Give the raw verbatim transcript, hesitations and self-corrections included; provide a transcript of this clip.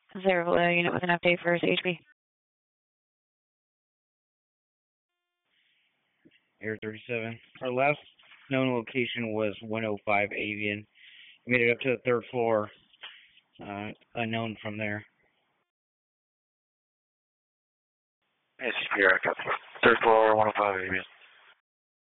Zero uh, unit with an update for H P. Air thirty-seven. Our last known location was one oh five Avian. We made it up to the third floor. Uh, unknown from there. S C P R, copy. Third floor, one oh five Avian.